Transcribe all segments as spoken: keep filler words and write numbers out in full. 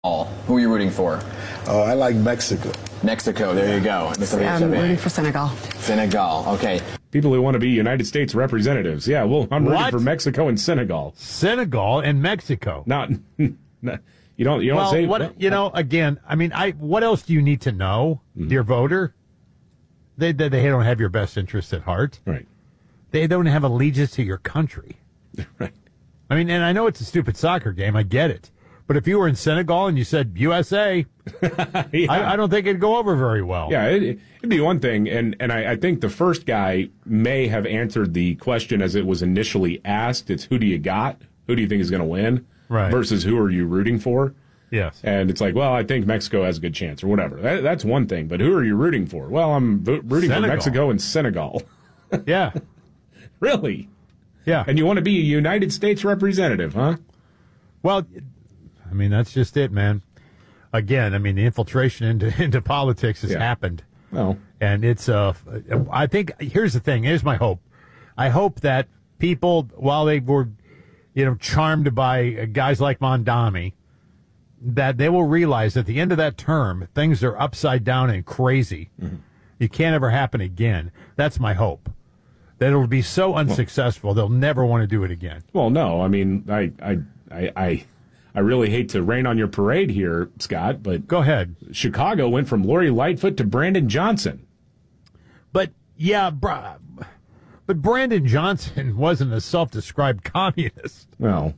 Who are you rooting for? Uh, I like Mexico. Mexico, there you go. I'm rooting for Senegal. Senegal, okay. People who want to be United States representatives. Yeah, well, I'm rooting What? for Mexico and Senegal. Senegal and Mexico. Not, not you don't you don't Well, say what, well, you know, again, I mean, I what else do you need to know, Mm-hmm. dear voter? They, they they don't have your best interest at heart. right. They don't have allegiance to your country. Right. I mean, and I know it's a stupid soccer game. I get it. But if you were in Senegal and you said U S A, Yeah. I, I don't think it'd go over very well. Yeah, it, it'd be one thing, and, and I, I think the first guy may have answered the question as it was initially asked. It's who do you got? Who do you think is going to win? Right. Versus who are you rooting for? Yes. And it's like, well, I think Mexico has a good chance or whatever. That, that's one thing, but who are you rooting for? Well, I'm vo- rooting Senegal. for Mexico and Senegal. Yeah. Really? Yeah. And you want to be a United States representative, huh? Well, I mean, that's just it, man. Again, I mean, the infiltration into into politics has Yeah. happened. Well, And it's, uh, I think, here's the thing. Here's my hope. I hope that people, while they were, you know, charmed by guys like Mondami, that they will realize at the end of that term, things are upside down and crazy. Mm-hmm. It can't ever happen again. That's my hope. That it'll be so unsuccessful, they'll never want to do it again. well, no. I mean, I, I, I, I, I really hate to rain on your parade here, Scott, but Go ahead. Chicago went from Lori Lightfoot to Brandon Johnson. But, yeah, br- but Brandon Johnson wasn't a self-described communist. Well,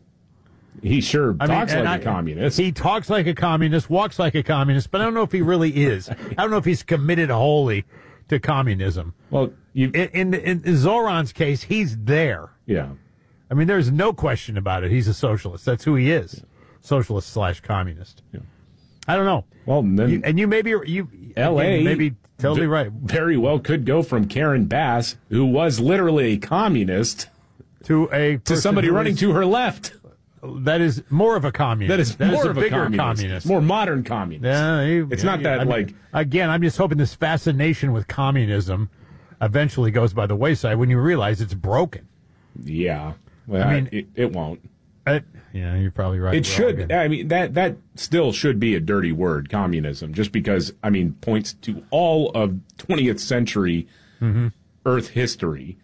he sure I mean, talks and like a I- communist. He talks like a communist, walks like a communist, but I don't know if he really is. I don't know if he's committed wholly to communism. well, you, In, in, in Zoran's case, he's there. yeah. I mean, there's no question about it. He's a socialist. That's who he is. Socialist slash communist. Yeah. I don't know. Well, and then You, and you may be, you, L A again, you may be totally v- right. very well could go from Karen Bass, who was literally a communist, To a to person somebody who running is- to her left. that is more of a communist. That is That more a of a bigger communist. communist. More modern communist. Yeah, he- It's not that, I mean, like- again, I'm just hoping this fascination with communism eventually goes by the wayside when you realize it's broken. Yeah. Well, I mean- it, it won't. Uh, yeah, you're probably right. It We're all should. good. I mean, that that still should be a dirty word, communism, just because, I mean, points to all of twentieth century Mm-hmm. Earth history,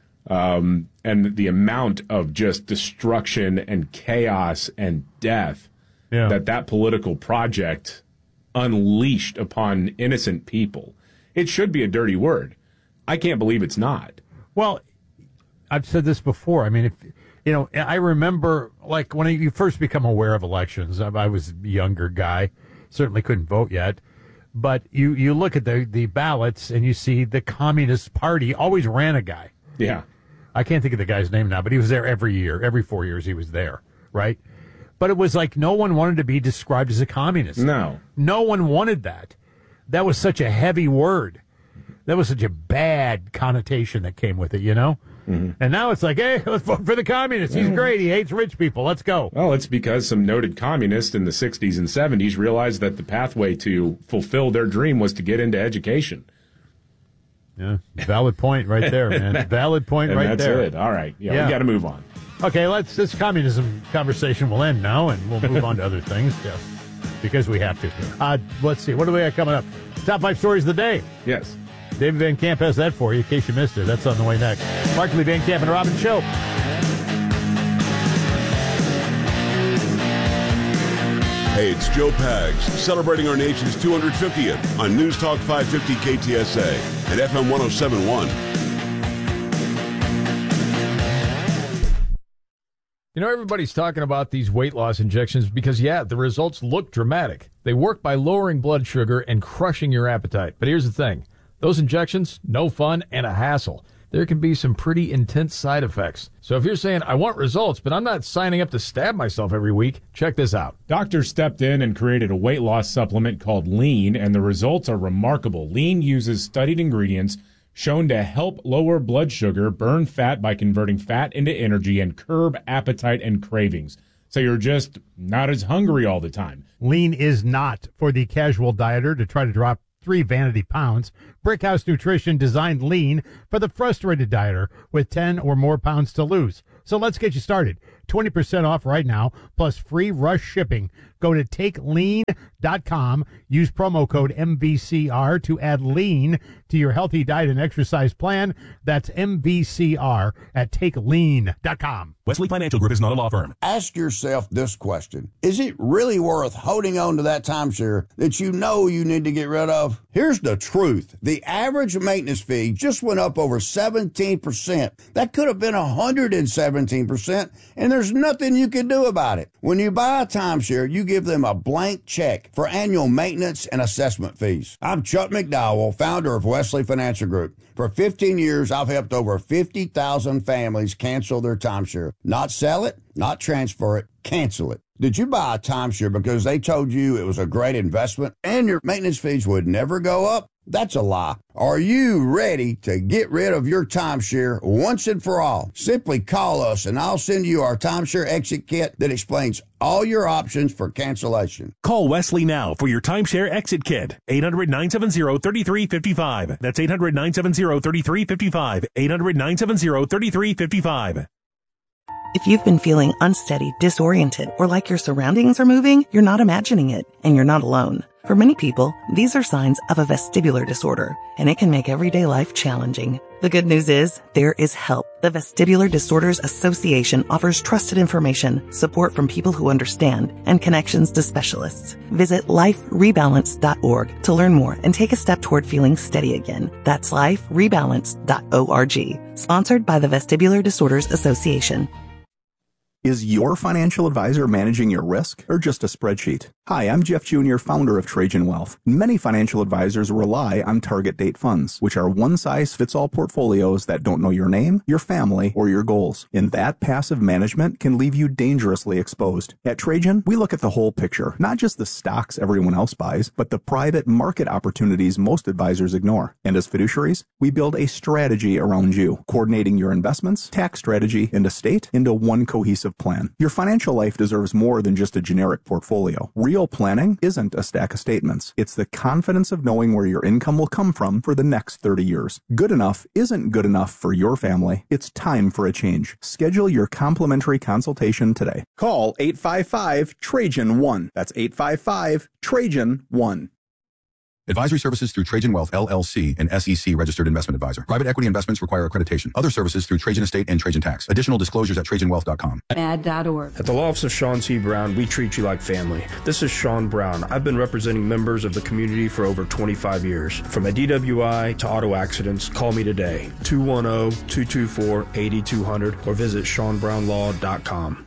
um, and the amount of just destruction and chaos and death Yeah. that that political project unleashed upon innocent people. It should be a dirty word. I can't believe it's not. Well, I've said this before. I mean, if you know, I remember like when you first become aware of elections. I, I was a younger guy, certainly couldn't vote yet, but you you look at the the ballots and you see the Communist Party always ran a guy. Yeah. I can't think of the guy's name now, but he was there every year. Every four years he was there, right? But it was like no one wanted to be described as a communist. No. No one wanted that. That was such a heavy word. That was such a bad connotation that came with it, you know? Mm-hmm. And now it's like, hey, let's vote for the communist. He's great. He hates rich people. Let's go. Well, it's because some noted communists in the sixties and seventies realized that the pathway to fulfill their dream was to get into education. Yeah, valid point right there, man. Valid point And right that's there. it. All right. Yeah, Yeah. we got to move on. Okay, let's. This communism conversation will end now, and we'll move on to other things. Yes, because we have to. Uh, let's see. What do we got coming up? Top five stories of the day. Yes. David Van Camp has that for you in case you missed it. That's on the way next. Markley, Van Camp, and Robin Show. Hey, it's Joe Pags, celebrating our nation's two hundred fiftieth on News Talk five fifty K T S A and F M one oh seven point one. You know, everybody's talking about these weight loss injections because, yeah, the results look dramatic. They work by lowering blood sugar and crushing your appetite. But here's the thing. Those injections, no fun and a hassle. There can be some pretty intense side effects. So if you're saying, I want results, but I'm not signing up to stab myself every week, check this out. Doctors stepped in and created a weight loss supplement called Lean, and the results are remarkable. Lean uses studied ingredients shown to help lower blood sugar, burn fat by converting fat into energy, and curb appetite and cravings. So you're just not as hungry all the time. Lean is not for the casual dieter to try to drop three vanity pounds. Brickhouse Nutrition designed Lean for the frustrated dieter with ten or more pounds to lose. So let's get you started. twenty percent off right now, plus free rush shipping. Go to take lean dot com. Use promo code M V C R to add lean to your healthy diet and exercise plan. That's M V C R at take lean dot com. Wesley Financial Group is not a law firm. Ask yourself this question. Is it really worth holding on to that timeshare that you know you need to get rid of? Here's the truth. The average maintenance fee just went up over seventeen percent. That could have been one hundred seventeen percent, and there's nothing you can do about it. When you buy a timeshare, you give them a blank check for annual maintenance and assessment fees. I'm Chuck McDowell, founder of Wesley Financial Group. For fifteen years, I've helped over fifty thousand families cancel their timeshare. Not sell it, not transfer it, cancel it. Did you buy a timeshare because they told you it was a great investment and your maintenance fees would never go up? That's a lie. Are you ready to get rid of your timeshare once and for all? Simply call us and I'll send you our timeshare exit kit that explains all your options for cancellation. Call Wesley now for your timeshare exit kit. eight hundred, nine seven zero, three three five five. That's eight hundred, nine seven zero, three three five five. eight hundred, nine seven zero, three three five five. If you've been feeling unsteady, disoriented, or like your surroundings are moving, you're not imagining it, and you're not alone. For many people, these are signs of a vestibular disorder, and it can make everyday life challenging. The good news is, there is help. The Vestibular Disorders Association offers trusted information, support from people who understand, and connections to specialists. Visit life rebalance dot org to learn more and take a step toward feeling steady again. That's life rebalance dot org. Sponsored by the Vestibular Disorders Association. Is your financial advisor managing your risk or just a spreadsheet? Hi, I'm Jeff Junior, founder of Trajan Wealth. Many financial advisors rely on target date funds, which are one-size-fits-all portfolios that don't know your name, your family, or your goals. And that passive management can leave you dangerously exposed. At Trajan, we look at the whole picture, not just the stocks everyone else buys, but the private market opportunities most advisors ignore. And as fiduciaries, we build a strategy around you, coordinating your investments, tax strategy, and estate into one cohesive plan. Your financial life deserves more than just a generic portfolio. Real planning isn't a stack of statements. It's the confidence of knowing where your income will come from for the next thirty years. Good enough isn't good enough for your family. It's time for a change. Schedule your complimentary consultation today. Call eight five five, Trajan one. That's eight five five, Trajan one. Advisory services through Trajan Wealth, L L C, an S E C registered investment advisor. Private equity investments require accreditation. Other services through Trajan Estate and Trajan Tax. Additional disclosures at trajan wealth dot com. Ad dot org. At the law office of Sean C. Brown, we treat you like family. This is Sean Brown. I've been representing members of the community for over twenty-five years. From a D W I to auto accidents, call me today. two one zero, two two four, eight two zero zero or visit sean brown law dot com.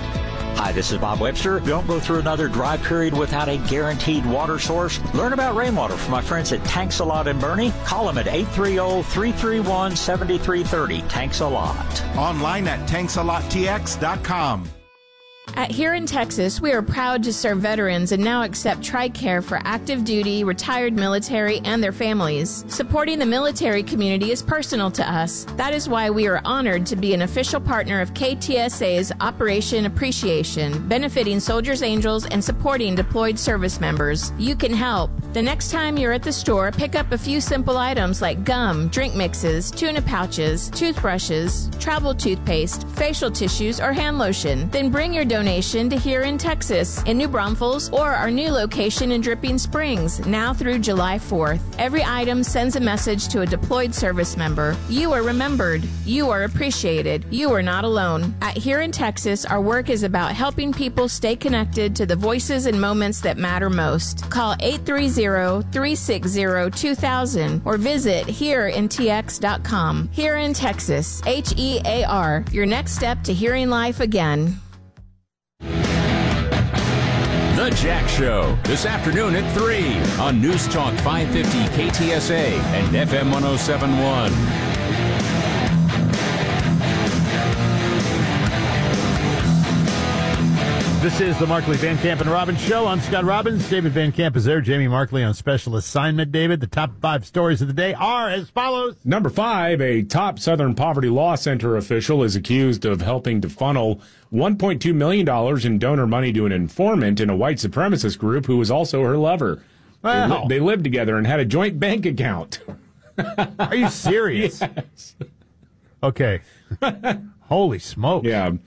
Hi, this is Bob Webster. Don't go through another dry period without a guaranteed water source. Learn about rainwater from my friends at Tanks A Lot in Bernie. Call them at eight three zero, three three one, seven three three zero. Tanks A Lot. Online at tanks a lot t x dot com. At Here in Texas, we are proud to serve veterans and now accept TRICARE for active duty, retired military, and their families. Supporting the military community is personal to us. That is why we are honored to be an official partner of K T S A's Operation Appreciation, benefiting Soldiers Angels and supporting deployed service members. You can help. The next time you're at the store, pick up a few simple items like gum, drink mixes, tuna pouches, toothbrushes, travel toothpaste, facial tissues, or hand lotion. Then bring your donation to Here in Texas, in New Braunfels, or our new location in Dripping Springs, now through July fourth. Every item sends a message to a deployed service member. You are remembered. You are appreciated. You are not alone. At Here in Texas, our work is about helping people stay connected to the voices and moments that matter most. Call eight three zero, three six zero, two thousand or visit here in t x dot com. Here in Texas, H E A R, your next step to hearing life again. The Jack Show, this afternoon at three on News Talk five fifty K T S A and F M one oh seven point one. This is the Markley, Van Camp, and Robbins Show. I'm Scott Robbins. David Van Camp is there. Jamie Markley on special assignment. David, the top five stories of the day are as follows. Number five, a top Southern Poverty Law Center official is accused of helping to funnel one point two million dollars in donor money to an informant in a white supremacist group who was also her lover. Wow. They, li- they lived together and had a joint bank account. Are you serious? Yes. Okay. Holy smoke. Yeah.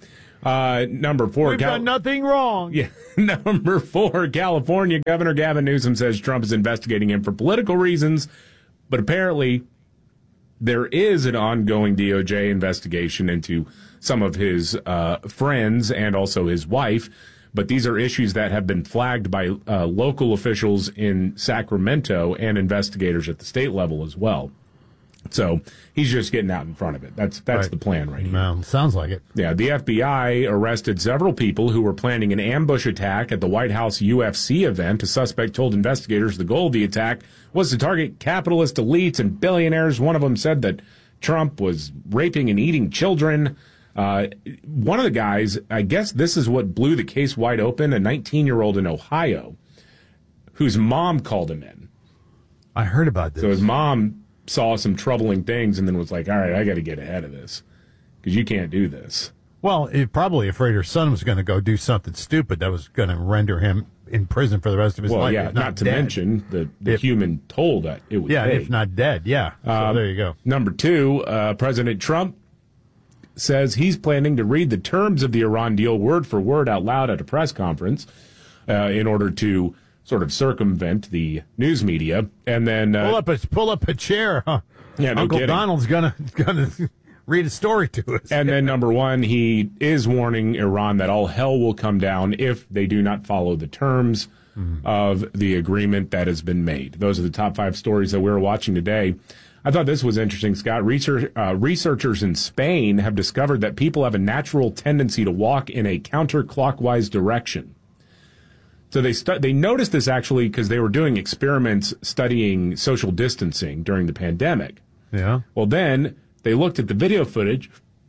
Uh, number four. We've Cal- done nothing wrong. Yeah. Number four, California Governor Gavin Newsom says Trump is investigating him for political reasons, but apparently there is an ongoing D O J investigation into some of his uh, friends and also his wife. But these are issues that have been flagged by uh, local officials in Sacramento and investigators at the state level as well. So he's just getting out in front of it. That's that's Right. the plan right here. Well, sounds like it. Yeah, the F B I arrested several people who were planning an ambush attack at the White House U F C event. A suspect told investigators the goal of the attack was to target capitalist elites and billionaires. One of them said that Trump was raping and eating children. Uh, one of the guys, I guess this is what blew the case wide open, a nineteen-year-old in Ohio whose mom called him in. I heard about this. So his mom saw some troubling things and then was like, all right, I got to get ahead of this because you can't do this. Well, it, probably afraid her son was going to go do something stupid that was going to render him in prison for the rest of his well, life. yeah, if not, not to dead. mention the, the If- human toll that it would Yeah, take. if not dead, yeah. So Um, there you go. Number two, uh, President Trump says he's planning to read the terms of the Iran deal word for word out loud at a press conference uh, in order to sort of circumvent the news media. And then uh, Pull up a pull up a chair. Huh? Yeah, no Uncle kidding. Donald's gonna gonna read a story to us. And then number one, he is warning Iran that all hell will come down if they do not follow the terms of the agreement that has been made. Those are the top five stories that we're watching today. I thought this was interesting, Scott. Research, uh, researchers in Spain have discovered that people have a natural tendency to walk in a counterclockwise direction. So they stu- they noticed this actually because they were doing experiments studying social distancing during the pandemic. Yeah. Well, then they looked at the video footage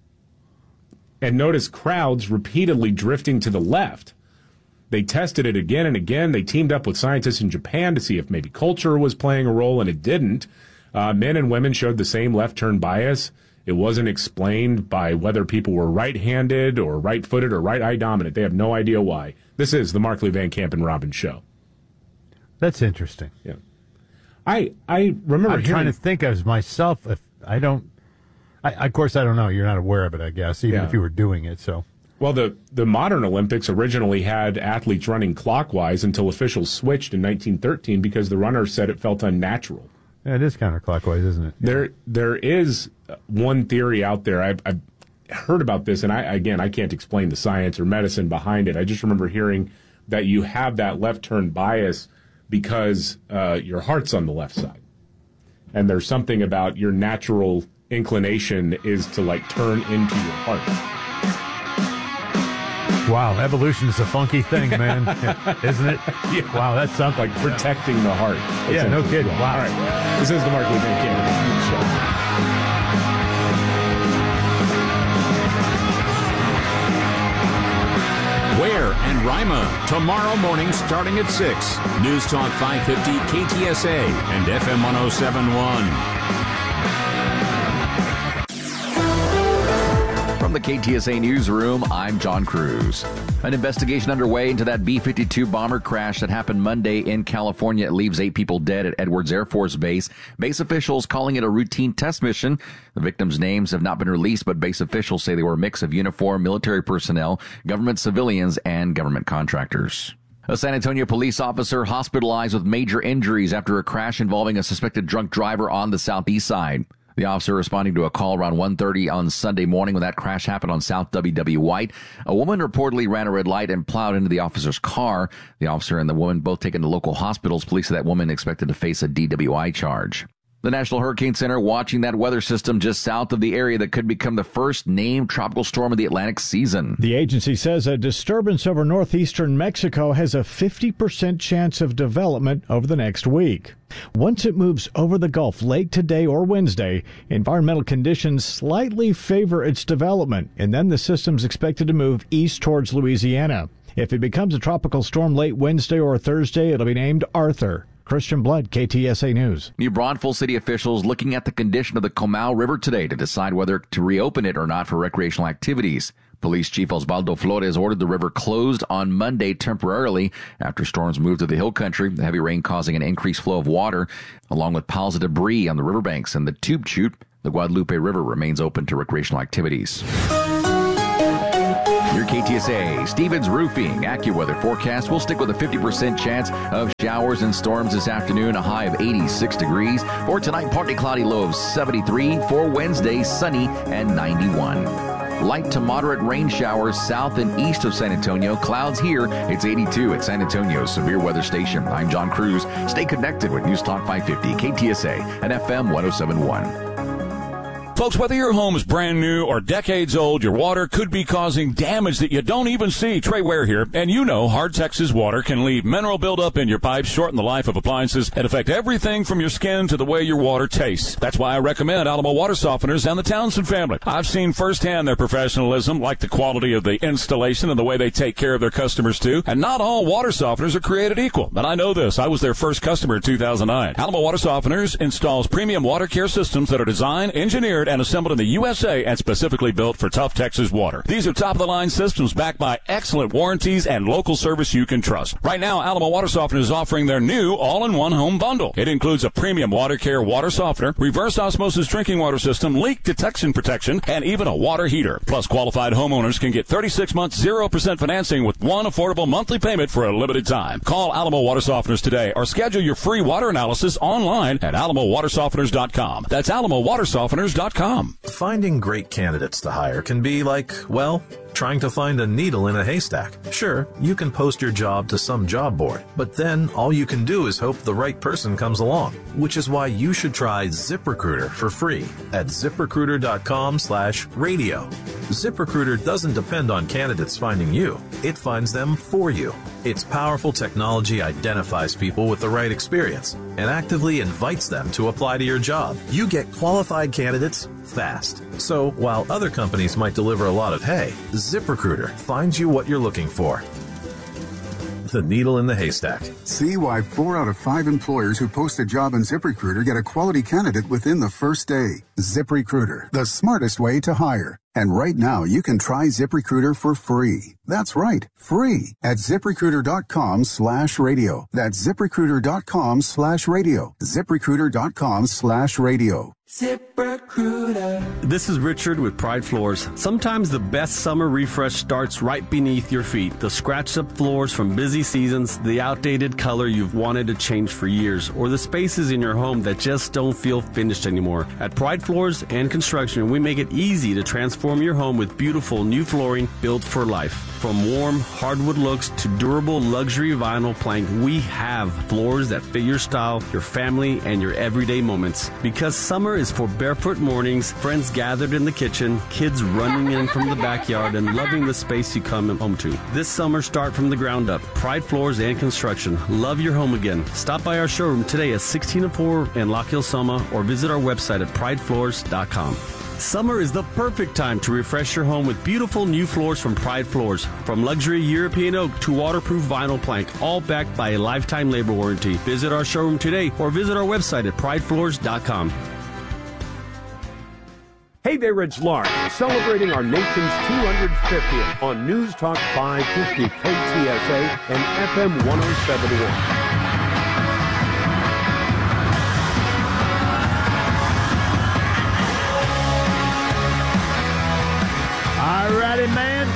and noticed crowds repeatedly drifting to the left. They tested it again and again. They teamed up with scientists in Japan to see if maybe culture was playing a role, and it didn't. Uh, men and women showed the same left turn bias. It wasn't explained by whether people were right-handed or right-footed or right-eye dominant. They have no idea why. This is the Markley Van Camp and Robbins Show. That's interesting. Yeah. I I remember I'm hearing, trying to think as myself if I don't. I, of course, I don't know. You're not aware of it, I guess, even Yeah. if you were doing it. So. Well, the, the modern Olympics originally had athletes running clockwise until officials switched in nineteen thirteen because the runners said it felt unnatural. Yeah, it is counterclockwise, isn't it? There, there is one theory out there. I've, I've heard about this, and I again, I can't explain the science or medicine behind it. I just remember hearing that you have that left turn bias because uh, your heart's on the left side, and there's something about your natural inclination is to like turn into your heart. Wow, evolution is a funky thing, man, isn't it? Yeah. Wow, that's something. Like protecting the heart. Yeah, no kidding. Wow. All right. This is the Markley Van Camp Show. Ware and Rima, tomorrow morning starting at six. News Talk five fifty K T S A and F M one oh seven point one. From the K T S A Newsroom, I'm John Cruz. An investigation underway into that B fifty-two bomber crash that happened Monday in California. It leaves eight people dead at Edwards Air Force Base. Base officials calling it a routine test mission. The victims' names have not been released, but base officials say they were a mix of uniformed military personnel, government civilians, and government contractors. A San Antonio police officer hospitalized with major injuries after a crash involving a suspected drunk driver on the southeast side. The officer responding to a call around one thirty on Sunday morning when that crash happened on South W W White. A woman reportedly ran a red light and plowed into the officer's car. The officer and the woman both taken to local hospitals. Police say that woman expected to face a D W I charge. The National Hurricane Center watching that weather system just south of the area that could become the first named tropical storm of the Atlantic season. The agency says a disturbance over northeastern Mexico has a fifty percent chance of development over the next week. Once it moves over the Gulf late today or Wednesday, environmental conditions slightly favor its development, and then the system's expected to move east towards Louisiana. If it becomes a tropical storm late Wednesday or Thursday, it'll be named Arthur. Christian Blood, K T S A News. New Braunfels City officials looking at the condition of the Comal River today to decide whether to reopen it or not for recreational activities. Police Chief Osvaldo Flores ordered the river closed on Monday temporarily after storms moved to the hill country, the heavy rain causing an increased flow of water, along with piles of debris on the riverbanks and the tube chute. The Guadalupe River remains open to recreational activities. Your K T S A Stevens Roofing AccuWeather forecast will stick with a fifty percent chance of showers and storms this afternoon, a high of eighty-six degrees. For tonight, partly cloudy, low of seventy-three. For Wednesday, sunny and ninety-one. Light to moderate rain showers south and east of San Antonio. Clouds here. It's eighty-two at San Antonio's severe weather station. I'm John Cruz. Stay connected with News Talk five fifty, K T S A, and F M one oh seven point one. Folks, whether your home is brand new or decades old, your water could be causing damage that you don't even see. Trey Ware here, and you know Hard Texas water can leave mineral buildup in your pipes, shorten the life of appliances, and affect everything from your skin to the way your water tastes. That's why I recommend Alamo Water Softeners and the Townsend family. I've seen firsthand their professionalism, like the quality of the installation and the way they take care of their customers too. And not all water softeners are created equal. But I know this. I was their first customer in two thousand nine. Alamo Water Softeners installs premium water care systems that are designed, engineered, and assembled in the U S A and specifically built for tough Texas water. These are top-of-the-line systems backed by excellent warranties and local service you can trust. Right now, Alamo Water Softener is offering their new all-in-one home bundle. It includes a premium water care water softener, reverse osmosis drinking water system, leak detection protection, and even a water heater. Plus, qualified homeowners can get thirty-six months, zero percent financing with one affordable monthly payment for a limited time. Call Alamo Water Softeners today or schedule your free water analysis online at alamo water softeners dot com. That's alamo water softeners dot com. Finding great candidates to hire can be like, well, trying to find a needle in a haystack. Sure, you can post your job to some job board, but then all you can do is hope the right person comes along, which is why you should try ZipRecruiter for free at ziprecruiter dot com slash radio. ZipRecruiter doesn't depend on candidates finding you. It finds them for you. Its powerful technology identifies people with the right experience and actively invites them to apply to your job. You get qualified candidates fast. So while other companies might deliver a lot of hay, ZipRecruiter finds you what you're looking for. The needle in the haystack. See why four out of five employers who post a job on ZipRecruiter get a quality candidate within the first day. ZipRecruiter, the smartest way to hire. And right now, you can try ZipRecruiter for free. That's right, free at ziprecruiter dot com slash radio. That's ziprecruiter dot com slash radio. ziprecruiter dot com slash radio. ZipRecruiter. This is Richard with Pride Floors. Sometimes the best summer refresh starts right beneath your feet. The scratched up floors from busy seasons, the outdated color you've wanted to change for years, or the spaces in your home that just don't feel finished anymore. At Pride Floors and Construction, we make it easy to transform your home with beautiful new flooring built for life. From warm hardwood looks to durable luxury vinyl plank, we have floors that fit your style, your family, and your everyday moments. Because summer is for barefoot mornings, friends gathered in the kitchen, kids running in from the backyard, and loving the space you come home to. This summer, start from the ground up. Pride Floors and Construction. Love your home again. Stop by our showroom today at sixteen oh four in Lock Hill, Soma, or visit our website at pride floors dot com. Summer is the perfect time to refresh your home with beautiful new floors from Pride Floors. From luxury European oak to waterproof vinyl plank, all backed by a lifetime labor warranty. Visit our showroom today or visit our website at pride floors dot com. Hey there, it's Lark, celebrating our nation's two hundred fiftieth on News Talk five fifty K T S A and F M one oh seven point one. All righty, man.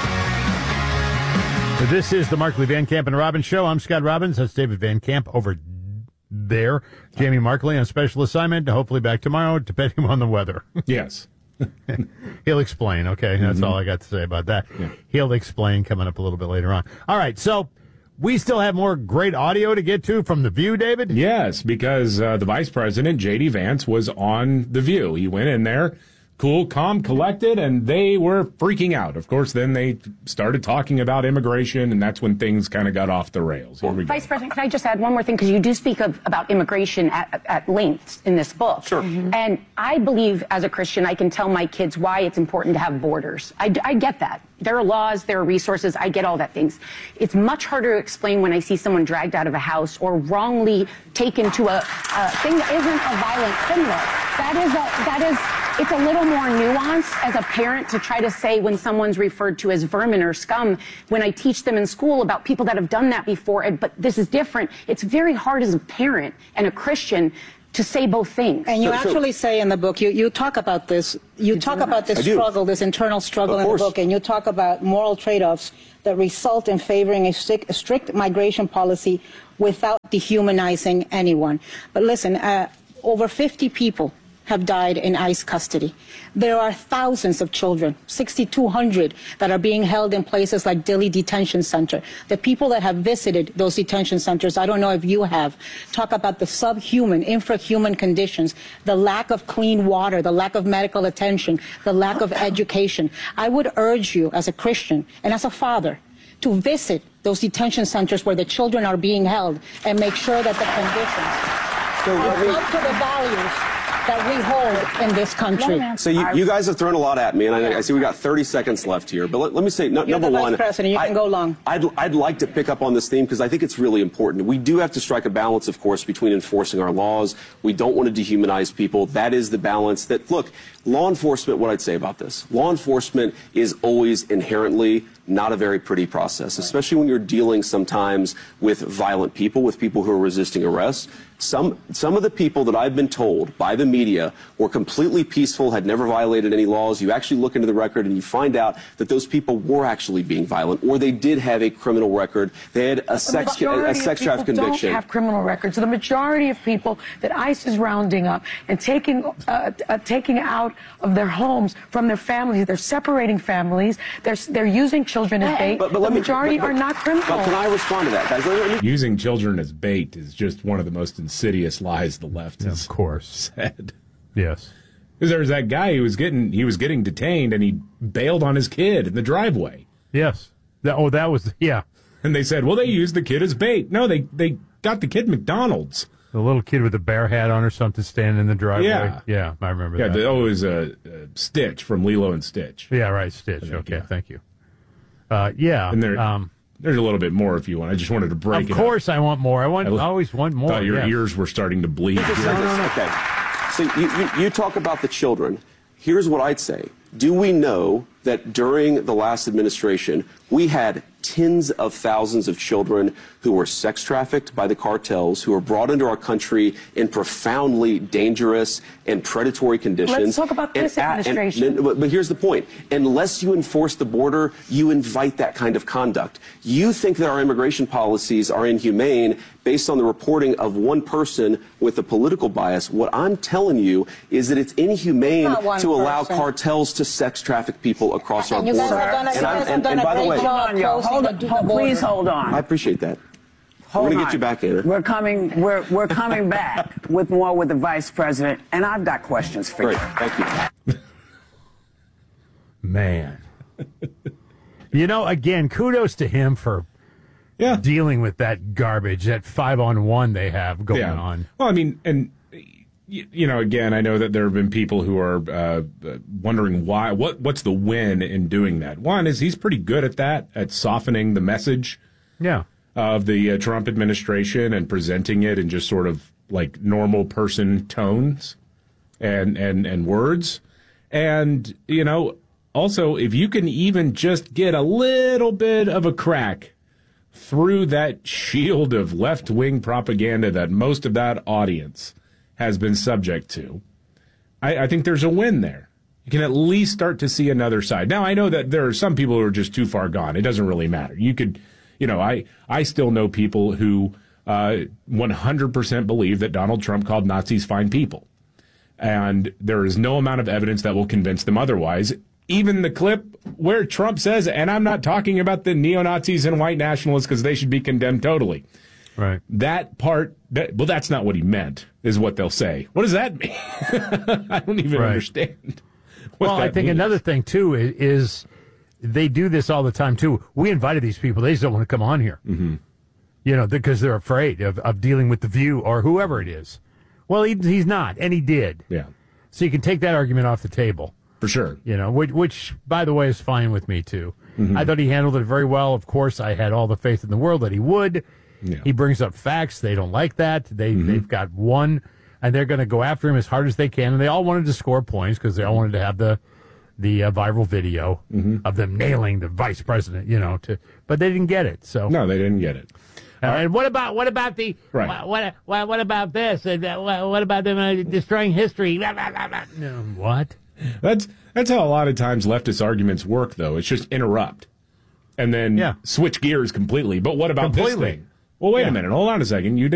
This is the Markley Van Camp and Robbins Show. I'm Scott Robbins. That's David Van Camp over there. Jamie Markley on special assignment. Hopefully back tomorrow, depending on the weather. Yes. He'll explain. Okay, that's mm-hmm. all I got to say about that. Yeah. He'll explain coming up a little bit later on. All right, so we still have more great audio to get to from The View, David? Yes, because uh, the Vice President, J D. Vance, was on The View. He went in there, cool, calm, collected, and they were freaking out. Of course, then they started talking about immigration, and that's when things kind of got off the rails. Here we go. Vice President, can I just add one more thing? Because you do speak of, about immigration at, at length in this book. Sure. Mm-hmm. And I believe, as a Christian, I can tell my kids why it's important to have borders. I, I get that. There are laws, there are resources, I get all that things. It's much harder to explain when I see someone dragged out of a house or wrongly taken to a, a thing that isn't a violent criminal. That is a, that is, it's a little more nuanced as a parent to try to say when someone's referred to as vermin or scum, when I teach them in school about people that have done that before, but this is different. It's very hard as a parent and a Christian to say both things. And you So- so- actually say in the book, you, you talk about this, you talk about this I do. struggle, this internal struggle Of in the course. book, and you talk about moral trade-offs that result in favoring a strict, a strict migration policy without dehumanizing anyone. But listen, uh, over fifty people have died in ICE custody. There are thousands of children, sixty-two hundred, that are being held in places like Dilley Detention Center. The people that have visited those detention centers, I don't know if you have, talk about the subhuman, infrahuman conditions, the lack of clean water, the lack of medical attention, the lack of education. I would urge you as a Christian and as a father to visit those detention centers where the children are being held and make sure that the conditions are up to the values that we hold in this country. So you, you guys have thrown a lot at me, and I, I see we got thirty seconds left here. But let, let me say, no, You're number the Vice one, President. You I, can go long. I'd, I'd like to pick up on this theme because I think it's really important. We do have to strike a balance, of course, between enforcing our laws. We don't want to dehumanize people. That is the balance that, look, law enforcement, what I'd say about this, law enforcement is always inherently not a very pretty process, especially when you're dealing sometimes with violent people, with people who are resisting arrest. Some, some of the people that I've been told by the media were completely peaceful, had never violated any laws. You actually look into the record and you find out that those people were actually being violent, or they did have a criminal record. They had a sex, a, a sex traffic conviction. Don't have criminal records. So the majority of people that ICE is rounding up and taking, uh, uh, taking out of their homes from their families, they're separating families. They're, they're using children as bait. But, but the let me, majority but, but, are not criminal. But can I respond to that, guys? Let me, Using children as bait is just one of the most insidious lies the left has of course said. Yes. Because there was that guy who was getting he was getting detained and he bailed on his kid in the driveway. Yes. That, oh, that was, yeah. And they said, well, they used the kid as bait. No, they, they got the kid McDonald's. The little kid with the bear hat on or something standing in the driveway. Yeah. Yeah, I remember yeah, that. the, oh, it was a, a Stitch from Lilo and Stitch. Yeah, right, Stitch. Okay, yeah. thank you. Uh, yeah. And there, um, there's a little bit more if you want. I just wanted to break of it course up. I want more. I want. I I always want more. thought your yeah. ears were starting to bleed. No, no, no. Okay. So you, you, you talk about the children. Here's what I'd say. Do we know that during the last administration, we had tens of thousands of children who were sex trafficked by the cartels, who were brought into our country in profoundly dangerous and predatory conditions? Let's talk about this And at- and- administration. but, but here's the point. Unless you enforce the border, you invite that kind of conduct. You think that our immigration policies are inhumane based on the reporting of one person with a political bias. What I'm telling you is that it's inhumane Not one to allow person. cartels to sex traffic people across our And you guys border. have done a, you And I'm- guys have and- done and a by the great way, job closing Hold the, on, the hold- border. please hold on. I appreciate that. Hold We're going to on. get you back in it. We're coming. We're we're coming back with more with the vice president, and I've got questions for Great. you. Thank you. Man. You know, again, kudos to him for yeah. dealing with that garbage, that five on one they have going Yeah. on. Well, I mean, and y- you know, again, I know that there have been people who are uh, uh, wondering why. What what's the win in doing that? One is he's pretty good at that, at softening the message. Yeah. Of the uh, Trump administration and presenting it in just sort of like normal person tones and and and words. And you know, also if you can even just get a little bit of a crack through that shield of left-wing propaganda that most of that audience has been subject to, I, I think there's a win there. You can at least start to see another side. Now, I know that there are some people who are just too far gone. It doesn't really matter. You could, you know, I, I still know people who uh, one hundred percent believe that Donald Trump called Nazis fine people. And there is no amount of evidence that will convince them otherwise. Even the clip where Trump says, and I'm not talking about the neo-Nazis and white nationalists because they should be condemned totally. Right. That part, that, well, that's not what he meant, is what they'll say. What does that mean? I don't even Right. understand. What Well, I that think means. another thing, too, is, is they do this all the time, too. We invited these people. They just don't want to come on here. Mm-hmm. You know, because they're afraid of, of dealing with The View or whoever it is. Well, he, he's not, and he did. Yeah. So you can take that argument off the table. For sure. You know, which, which by the way, is fine with me, too. Mhm. I thought he handled it very well. Of course, I had all the faith in the world that he would. Yeah. He brings up facts. They don't like that. They, Mhm. They've got one, and they're going to go after him as hard as they can. And they all wanted to score points because they all wanted to have the the uh, viral video Mhm. of them nailing the vice president, you know, to, but they didn't get it. So No, they didn't get it. Uh, and what about what about the Right. what, what what what about this? And uh, what, what about them uh, destroying history? Blah, blah, blah, blah. No, what? That's that's how a lot of times leftist arguments work, though. It's just interrupt and then Yeah. switch gears completely. But what about Completely. this thing? Well, wait Yeah. a minute. Hold on a second. You